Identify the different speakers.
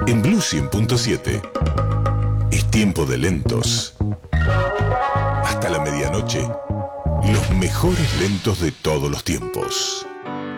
Speaker 1: En Blue 100.7 es tiempo de lentos. Hasta la medianoche, los mejores lentos de todos los tiempos.